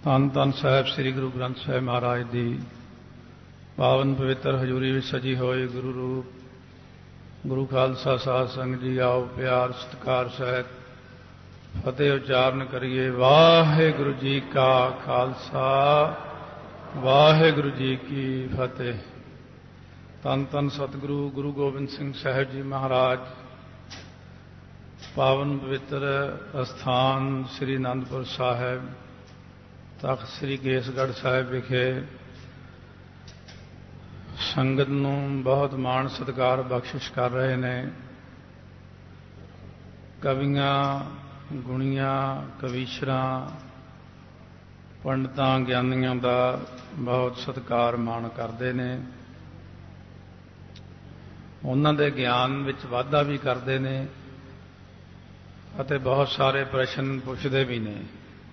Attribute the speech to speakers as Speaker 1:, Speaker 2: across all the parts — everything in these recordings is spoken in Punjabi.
Speaker 1: ਧੰਨ ਧੰਨ ਸਾਹਿਬ ਸ੍ਰੀ ਗੁਰੂ ਗ੍ਰੰਥ ਸਾਹਿਬ ਮਹਾਰਾਜ ਦੀ ਪਾਵਨ ਪਵਿੱਤਰ ਹਜ਼ੂਰੀ ਵਿੱਚ ਸਜੀ ਹੋਏ ਗੁਰੂ ਰੂਪ ਗੁਰੂ ਖਾਲਸਾ ਸਾਧ ਸੰਗਤ ਜੀ ਆਓ ਪਿਆਰ ਸਤਿਕਾਰ ਸਹਿਤ ਫਤਿਹ ਉਚਾਰਨ ਕਰੀਏ। ਵਾਹਿਗੁਰੂ ਜੀ ਕਾ ਖਾਲਸਾ ਵਾਹਿਗੁਰੂ ਜੀ ਕੀ ਫਤਿਹ। ਧੰਨ ਧੰਨ ਸਤਿਗੁਰੂ ਗੁਰੂ ਗੋਬਿੰਦ ਸਿੰਘ ਸਾਹਿਬ ਜੀ ਮਹਾਰਾਜ ਪਾਵਨ ਪਵਿੱਤਰ ਅਸਥਾਨ ਸ੍ਰੀ ਅਨੰਦਪੁਰ ਸਾਹਿਬ ਤਖ਼ਤ ਸ੍ਰੀ ਕੇਸਗੜ੍ਹ ਸਾਹਿਬ ਵਿਖੇ ਸੰਗਤ ਨੂੰ ਬਹੁਤ ਮਾਣ ਸਤਿਕਾਰ ਬਖਸ਼ਿਸ਼ ਕਰ ਰਹੇ ਨੇ। ਕਵੀਆਂ ਗੁਣੀਆਂ ਕਵੀਸ਼ਰਾਂ ਪੰਡਤਾਂ ਗਿਆਨੀਆਂ ਦਾ ਬਹੁਤ ਸਤਿਕਾਰ ਮਾਣ ਕਰਦੇ ਨੇ। ਉਹਨਾਂ ਦੇ ਗਿਆਨ ਵਿੱਚ ਵਾਧਾ ਵੀ ਕਰਦੇ ਨੇ ਅਤੇ ਬਹੁਤ ਸਾਰੇ ਪ੍ਰਸ਼ਨ ਪੁੱਛਦੇ ਵੀ ਨੇ।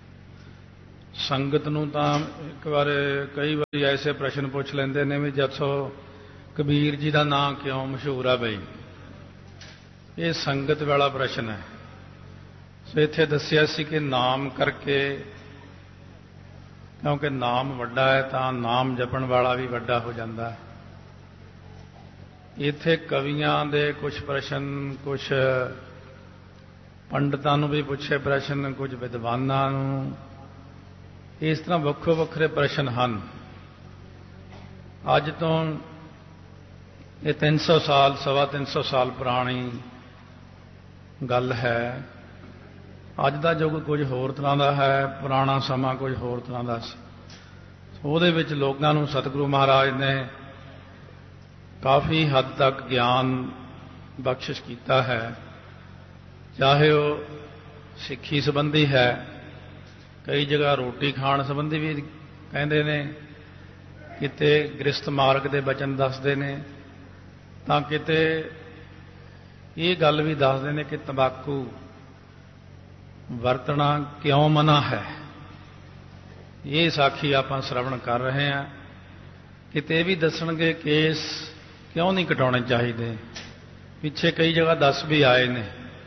Speaker 1: ਸੰਗਤ ਨੂੰ ਤਾਂ ਕਈ ਵਾਰੀ ਐਸੇ ਪ੍ਰਸ਼ਨ ਪੁੱਛ ਲੈਂਦੇ ਨੇ ਵੀ ਜੱਸੋ ਕਬੀਰ ਜੀ ਦਾ ਨਾਂ ਕਿਉਂ ਮਸ਼ਹੂਰ ਆ ਬਈ। ਇਹ ਸੰਗਤ ਵਾਲਾ ਪ੍ਰਸ਼ਨ ਹੈ। ਸੋ ਇੱਥੇ ਦੱਸਿਆ ਸੀ ਕਿ ਨਾਮ ਕਰਕੇ, ਕਿਉਂਕਿ ਨਾਮ ਵੱਡਾ ਹੈ ਤਾਂ ਨਾਮ ਜਪਣ ਵਾਲਾ ਵੀ ਵੱਡਾ ਹੋ ਜਾਂਦਾ ਹੈ। ਇੱਥੇ ਕਵੀਆਂ ਦੇ ਕੁਝ ਪ੍ਰਸ਼ਨ, ਕੁਝ ਪੰਡਤਾਂ ਨੂੰ ਵੀ ਪੁੱਛੇ ਪ੍ਰਸ਼ਨ, ਕੁਝ ਵਿਦਵਾਨਾਂ ਨੂੰ, ਇਸ ਤਰ੍ਹਾਂ ਵੱਖੋ ਵੱਖਰੇ ਪ੍ਰਸ਼ਨ ਹਨ। ਅੱਜ ਤੋਂ ਇਹ 300 ਸਾਲ 350 ਸਾਲ ਪੁਰਾਣੀ ਗੱਲ ਹੈ। ਅੱਜ ਦਾ ਯੁੱਗ ਕੁਝ ਹੋਰ ਤਰ੍ਹਾਂ ਦਾ ਹੈ, ਪੁਰਾਣਾ ਸਮਾਂ ਕੁਝ ਹੋਰ ਤਰ੍ਹਾਂ ਦਾ ਸੀ। ਉਹਦੇ ਵਿੱਚ ਲੋਕਾਂ ਨੂੰ ਸਤਿਗੁਰੂ ਮਹਾਰਾਜ ਨੇ ਕਾਫੀ ਹੱਦ ਤੱਕ ਗਿਆਨ ਬਖਸ਼ਿਸ਼ ਕੀਤਾ ਹੈ। ਚਾਹੇ ਉਹ ਸਿੱਖੀ ਸੰਬੰਧੀ ਹੈ, ਕਈ ਜਗ੍ਹਾ ਰੋਟੀ ਖਾਣ ਸੰਬੰਧੀ ਵੀ ਕਹਿੰਦੇ ਨੇ, ਕਿਤੇ ਗ੍ਰਸਥ ਮਾਰਗ ਦੇ ਬਚਨ ਦੱਸਦੇ ਨੇ, ਤਾਂ ਕਿਤੇ ਇਹ ਗੱਲ ਵੀ ਦੱਸਦੇ ਨੇ ਕਿ ਤੰਬਾਕੂ ਵਰਤਣਾ ਕਿਉਂ ਮਨਾ ਹੈ। ਇਹ ਸਾਖੀ ਆਪਾਂ ਸ਼ਰਵਣ ਕਰ ਰਹੇ ਹਾਂ। ਕਿਤੇ ਇਹ ਵੀ ਦੱਸਣਗੇ ਕੇਸ ਕਿਉਂ ਨਹੀਂ ਕਟਾਉਣੇ ਚਾਹੀਦੇ। ਪਿੱਛੇ ਕਈ ਜਗ੍ਹਾ ਦੱਸ ਵੀ ਆਏ ਨੇ।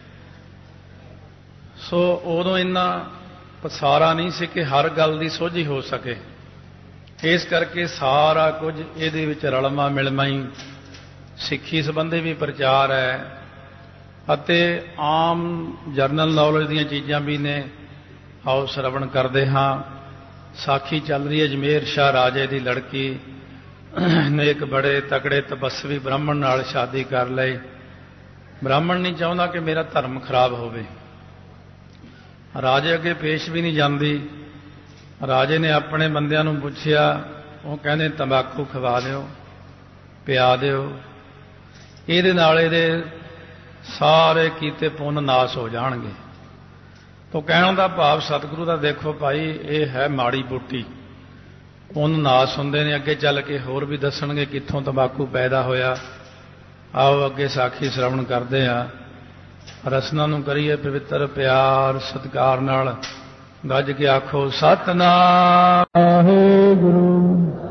Speaker 1: ਸੋ ਉਦੋਂ ਇੰਨਾ ਪਸਾਰਾ ਨਹੀਂ ਸੀ ਕਿ ਹਰ ਗੱਲ ਦੀ ਸੋਝੀ ਹੋ ਸਕੇ। ਇਸ ਕਰਕੇ ਸਾਰਾ ਕੁਝ ਇਹਦੇ ਵਿੱਚ ਰਲਮਾ ਮਿਲਮਾ ਹੀ ਸਿੱਖੀ ਸੰਬੰਧੀ ਵੀ ਪ੍ਰਚਾਰ ਹੈ ਅਤੇ ਆਮ ਜਰਨਲ ਨੌਲੇਜ ਦੀਆਂ ਚੀਜ਼ਾਂ ਵੀ ਨੇ। ਆਓ ਸ਼ਰਵਣ ਕਰਦੇ ਹਾਂ। ਸਾਖੀ ਚੱਲ ਰਹੀ ਹੈ ਅਜਮੇਰ ਸ਼ਾਹ ਰਾਜੇ ਦੀ ਲੜਕੀ ਨੇ ਇੱਕ ਬੜੇ ਤਕੜੇ ਤਪੱਸਵੀ ਬ੍ਰਾਹਮਣ ਨਾਲ ਸ਼ਾਦੀ ਕਰ ਲਈ। ਬ੍ਰਾਹਮਣ ਨਹੀਂ ਚਾਹੁੰਦਾ ਕਿ ਮੇਰਾ ਧਰਮ ਖਰਾਬ ਹੋਵੇ। ਰਾਜੇ ਅੱਗੇ ਪੇਸ਼ ਵੀ ਨਹੀਂ ਜਾਂਦੀ। ਰਾਜੇ ਨੇ ਆਪਣੇ ਬੰਦਿਆਂ ਨੂੰ ਪੁੱਛਿਆ, ਉਹ ਕਹਿੰਦੇ ਤੰਬਾਕੂ ਖਵਾ ਦਿਓ, ਪਿਆ ਦਿਓ, ਇਹਦੇ ਨਾਲ ਇਹਦੇ ਸਾਰੇ ਕੀਤੇ ਪੁੰਨ ਨਾਸ ਹੋ ਜਾਣਗੇ। ਤਾਂ ਕਹਿਣ ਦਾ ਭਾਵ ਸਤਿਗੁਰੂ ਦਾ ਦੇਖੋ ਭਾਈ, ਇਹ ਹੈ ਮਾੜੀ ਬੂਟੀ, ਪੁੰਨ ਨਾਸ ਹੁੰਦੇ ਨੇ। ਅੱਗੇ ਚੱਲ ਕੇ ਹੋਰ ਵੀ ਦੱਸਣਗੇ ਕਿੱਥੋਂ ਤੰਬਾਕੂ ਪੈਦਾ ਹੋਇਆ। ਆਓ ਅੱਗੇ ਸਾਖੀ ਸ਼ਰਵਣ ਕਰਦੇ ਹਾਂ। ਰਸਨਾ ਨੂੰ ਕਰੀਏ ਪਵਿੱਤਰ ਪਿਆਰ ਸਤਿਕਾਰ ਨਾਲ। ਗੱਜ ਕੇ ਆਖੋ ਸਤਿਨਾਮ ਵਾਹਿਗੁਰੂ।